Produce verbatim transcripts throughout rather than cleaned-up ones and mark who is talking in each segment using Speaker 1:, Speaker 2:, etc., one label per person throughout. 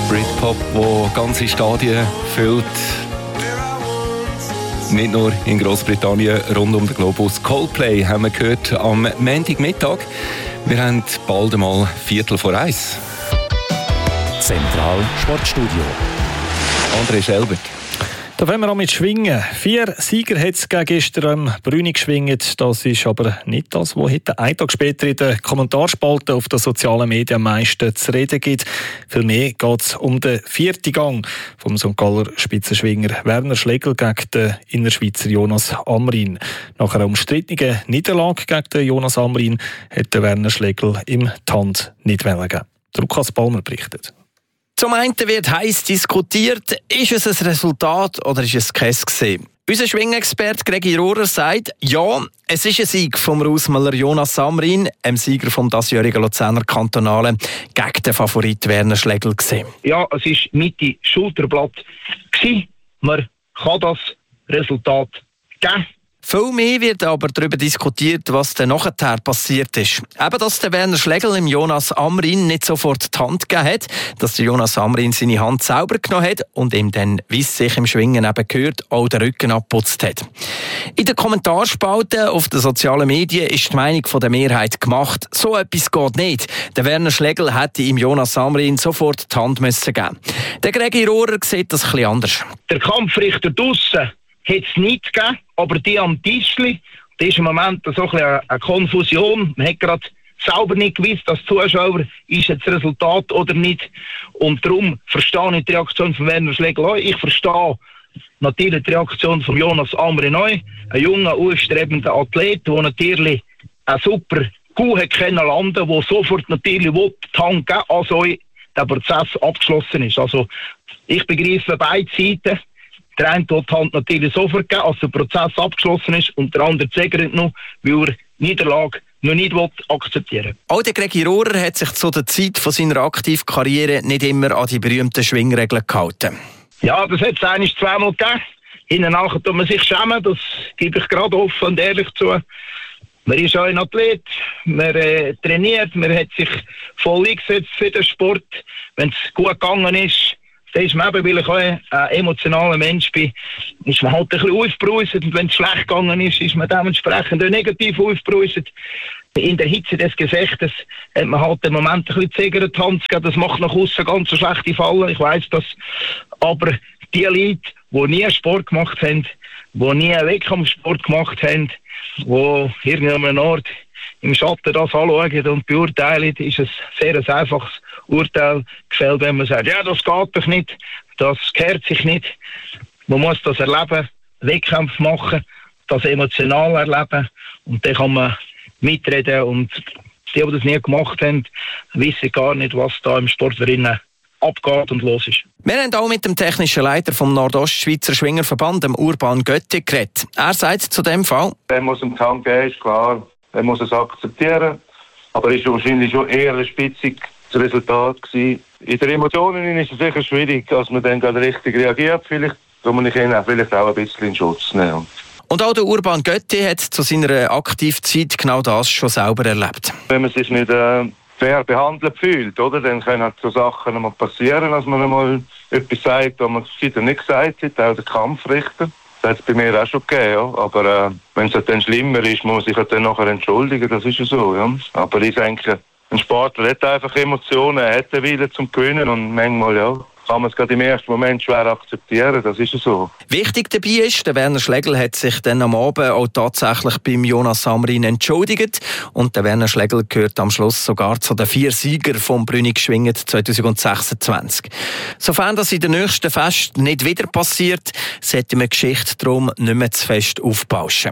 Speaker 1: Britpop, wo ganze Stadien füllt. Nicht nur in Großbritannien, rund um den Globus. Coldplay haben wir gehört am Montagmittag. Wir haben bald einmal Viertel vor eins.
Speaker 2: Zentral Sportstudio.
Speaker 1: André Schelbert.
Speaker 3: Da wollen wir auch mit Schwingen. Vier Sieger hat es gestern am Brünig geschwingt. Das ist aber nicht das, was heute einen Tag später in den Kommentarspalten auf den sozialen Medien am meisten zu reden gibt. Vielmehr geht es um den vierten Gang vom Sankt Galler Spitzenschwinger Werner Schlegel gegen den Innerschweizer Jonas Amrin. Nach einer umstrittenen Niederlage gegen den Jonas Amrin hat der Werner Schlegel ihm die Hand nicht geben. Lukas Palmer berichtet.
Speaker 4: Zum einen wird heiß diskutiert, ist es ein Resultat oder ist es kein gewesen? Unser Schwingexperte Gregi Rohrer sagt, ja, es ist ein Sieg vom Rausmüller Jonas Amrin, dem Sieger vom diesjährigen Luzerner Kantonalen, gegen den Favorit Werner Schlegel gewesen.
Speaker 5: Ja, es war Mitte Schulterblatt gewesen. Man kann das Resultat geben.
Speaker 4: Viel mehr wird aber darüber diskutiert, was dann nachher passiert ist. Eben, dass der Werner Schlegel im Jonas Amrin nicht sofort die Hand gegeben hat, dass der Jonas Amrin seine Hand sauber genommen hat und ihm dann, wie es sich im Schwingen eben gehört, auch den Rücken abputzt hat. In den Kommentarspalten auf den sozialen Medien ist die Meinung von der Mehrheit gemacht, so etwas geht nicht. Der Werner Schlegel hätte ihm Jonas Amrin sofort die Hand müssen geben. Der Gregi Rohrer sieht das ein bisschen anders.
Speaker 5: Der Kampfrichter draussen hat es nicht gegeben, aber die am Tischli, das ist im Moment so ein bisschen eine Konfusion. Man hat gerade selber nicht gewusst, als Zuschauer, ist jetzt das Resultat oder nicht. Und darum verstehe ich die Reaktion von Werner Schlegel auch. Ich verstehe natürlich die Reaktion von Jonas Amrin auch. Ein junger, aufstrebender Athlet, der natürlich eine super Kuh hat können landen, der sofort natürlich die Hand geben, also der Prozess abgeschlossen ist. Also ich begreife beide Seiten. Der eine will die Hand natürlich sofort geben, als der Prozess abgeschlossen ist, und der andere zögert noch, weil er Niederlage noch nicht akzeptieren will.
Speaker 4: Auch der Gregi Rohrer hat sich zu der Zeit von seiner Aktivkarriere nicht immer an die berühmten Schwingregeln gehalten.
Speaker 5: Ja, das hat es eigentlich zweimal gegeben. Hinterher tut man sich schämen, das gebe ich gerade offen und ehrlich zu. Man ist auch ein Athlet, man äh, trainiert, man hat sich voll eingesetzt für den Sport. Wenn es gut gegangen ist, dann ist man eben, weil ich auch ein emotionaler Mensch bin, ist man halt ein bisschen aufgebrauset. Und wenn es schlecht gegangen ist, ist man dementsprechend auch negativ aufgebrauset. In der Hitze des Gefechtes hat man halt im Moment ein bisschen zögert die Hand gegeben. Das macht nach außen ganz so schlechte Fallen. Ich weiss das. Aber die Leute, die nie Sport gemacht haben, die nie einen Wettkampfsport gemacht haben, die irgendeinem Ort im Schatten das anschauen und beurteilen, ist es sehr ein einfaches Urteil gefällt, wenn man sagt, ja, das geht doch nicht, das gehört sich nicht. Man muss das erleben, Wettkämpfe machen, das emotional erleben, und dann kann man mitreden, und die, die das nie gemacht haben, wissen gar nicht, was da im Sport drinnen abgeht und los ist.
Speaker 4: Wir haben auch mit dem technischen Leiter vom Nordostschweizer Schwingerverband, dem Urban Götti, geredet. Er sagt zu dem Fall:
Speaker 6: Er muss ihm die Hand geben, ist klar. Er muss es akzeptieren. Aber es war wahrscheinlich schon eher ein spitziges Resultat gewesen. In den Emotionen ist es sicher schwierig, dass man dann gerade richtig reagiert. Vielleicht kann man ihn auch, vielleicht auch ein bisschen in Schutz nehmen.
Speaker 4: Und auch der Urban Götti hat zu seiner Aktivzeit genau das schon selber erlebt.
Speaker 6: Wenn man sich nicht äh, fair behandelt fühlt, oder, dann können halt so Sachen einmal passieren, dass man einmal etwas sagt, was man wieder nicht gesagt hat, auch der Kampfrichter. Das hat es bei mir auch schon gegeben, ja. Aber äh, wenn es dann schlimmer ist, muss man sich halt dann nachher entschuldigen, das ist ja so. Ja. Aber ich denke, ein Sportler hat einfach Emotionen, er hat den Willen zum Gewinnen, und manchmal ja, kann man es gerade im ersten Moment schwer akzeptieren, das ist ja so.
Speaker 4: Wichtig dabei ist, der Werner Schlegel hat sich dann am Abend auch tatsächlich beim Jonas Amrin entschuldigt, und der Werner Schlegel gehört am Schluss sogar zu den vier Siegern vom Brünig Schwingen zwanzig sechsundzwanzig. Sofern das in den nächsten Festen nicht wieder passiert, sollte man die Geschichte darum nicht mehr zu fest aufbauschen.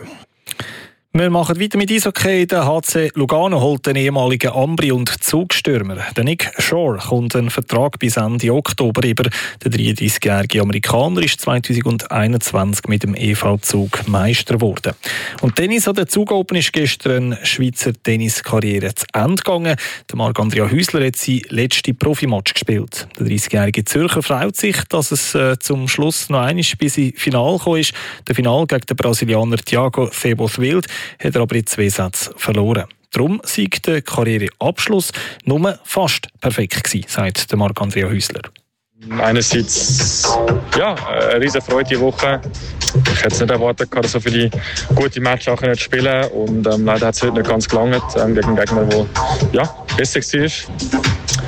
Speaker 3: Wir machen weiter mit Eishockey. Der H C Lugano holt den ehemaligen Ambri- und Zugstürmer. Der Nick Shore kommt einen Vertrag bis Ende Oktober über. Der dreiunddreißigjährige Amerikaner ist zwanzig einundzwanzig mit dem E V Zug Meister geworden. Und Tennis an der Zug Open ist gestern eine Schweizer Tenniskarriere zu Ende gegangen. Der Marc-Andrea Häusler hat sein letztes Profimatch gespielt. Der dreißigjährige Zürcher freut sich, dass es äh, zum Schluss noch einmal bis ins Finale gekommen ist. Der Finale gegen den Brasilianer Thiago Febos Wild hat er aber in zwei Sätzen verloren. Darum sei der Karriereabschluss nur fast perfekt gewesen, sagt der Marc-Andrea Häusler.
Speaker 2: Einerseits ja, eine riesige Freude die Woche. Ich hätte nicht erwartet, dass so viele gute Matches auch nicht spielen und ähm, leider hat es heute nicht ganz gelangt ähm, gegen einen Gegner, der ja, besser war.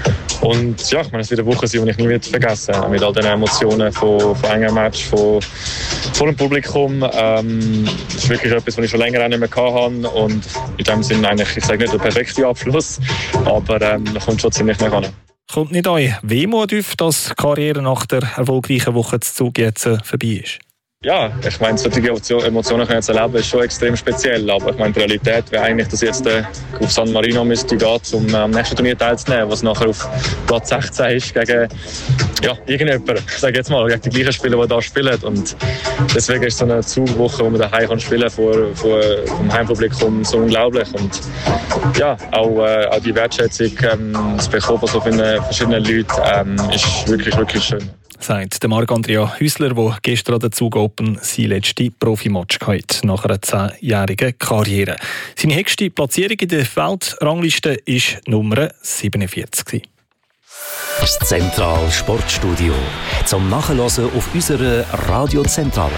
Speaker 2: Und ja, ich meine, es wird eine Woche sein, die ich nie vergessen werde. Mit all den Emotionen von, von einem Match, von, von dem Publikum. Ähm, das ist wirklich etwas, was ich schon länger auch nicht mehr hatte. Und in dem Sinne eigentlich, ich sage nicht der perfekte Abschluss, aber ähm, da kommt schon ziemlich mehr ran.
Speaker 3: Kommt nicht euch Wehmut auf, dass die Karriere nach der erfolgreichen Woche zu Zug jetzt vorbei ist?
Speaker 2: Ja, ich meine, solche Emotionen können jetzt erleben, ist schon extrem speziell. Aber ich meine, die Realität wäre eigentlich, dass jetzt äh, auf San Marino müsste gehen, um am nächsten Turnier teilzunehmen, was nachher auf Platz sechzehn ist, gegen ja, irgendjemanden, ich sage jetzt mal, gegen die gleichen Spieler, die da spielen. Und deswegen ist so eine Zugwoche, wo man daheim kann spielen vor, vor vom Heimpublikum so unglaublich. Und ja, auch, äh, auch die Wertschätzung, ähm, das Bekommen von so vielen verschiedenen Leuten, ähm, ist wirklich, wirklich schön.
Speaker 3: Sagt der Marc-Andrea Hüsler, der gestern an der Zug Open sein letztes Profimatch hatte, nach einer zehnjährigen Karriere. Seine höchste Platzierung in der Weltrangliste war Nummer siebenundvierzig.
Speaker 7: Das Zentral Sportstudio. Zum Nachhören auf unserer Radio Zentral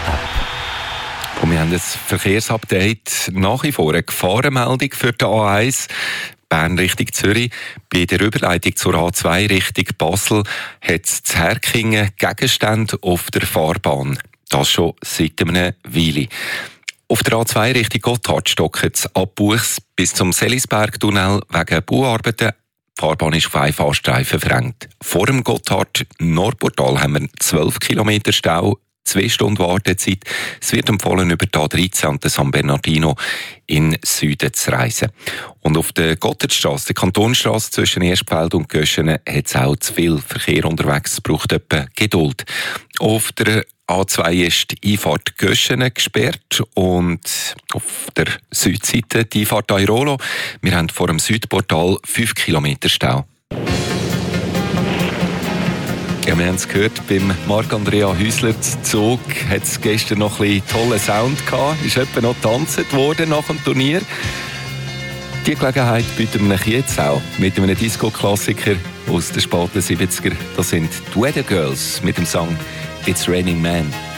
Speaker 7: App.
Speaker 1: Und wir haben das Verkehrsupdate nach wie vor eine Gefahrenmeldung für die A eins. Bern Richtung Zürich. Bei der Überleitung zur A zwei Richtung Basel hat es in Herkingen Gegenstände auf der Fahrbahn. Das schon seit einer Weile. Auf der A zwei Richtung Gotthard stockt es ab Buchs bis zum Selisberg-Tunnel wegen Bauarbeiten. Die Fahrbahn ist auf einen Fahrstreifen verengt. Vor dem Gotthard-Nordportal haben wir zwölf Kilometer Stau. Zwei Stunden Wartezeit. Es wird empfohlen, über die A dreizehn und den San Bernardino in Süden zu reisen. Und auf der Gotthardstrasse, der Kantonstrasse zwischen Erstfeld und Göschenen, hat es auch zu viel Verkehr unterwegs. Es braucht etwa Geduld. Auf der A zwei ist die Einfahrt Göschenen gesperrt und auf der Südseite die Einfahrt Airolo. Wir haben vor dem Südportal fünf Kilometer Stau. Ja, wir haben es gehört, beim Marc-Andrea Hüsler zu Zug hat es gestern noch ein bisschen tollen Sound gehabt. Ist etwa noch getanzt worden nach dem Turnier. Die Gelegenheit bieten wir euch jetzt auch mit einem Disco-Klassiker aus den späten siebziger. Das sind die Weather Girls mit dem Song «It's Raining Man».